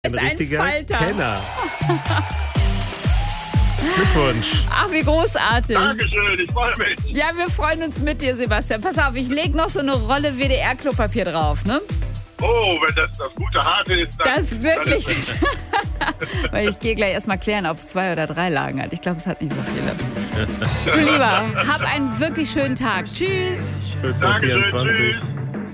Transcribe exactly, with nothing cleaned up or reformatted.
Ein richtiger Falter. Kenner. Glückwunsch. Ach, wie großartig. Dankeschön, ich freue mich. Ja, wir freuen uns mit dir, Sebastian. Pass auf, ich lege noch so eine Rolle W D R-Klopapier drauf, ne? Oh, wenn das das gute harte ist, dann... Das wirklich. Dann ist Weil ich gehe gleich erstmal klären, ob es zwei oder drei Lagen hat. Ich glaube, es hat nicht so viele. Du Lieber, hab einen wirklich schönen Tag. Tschüss. fünf Uhr vierundzwanzig. Tschüss.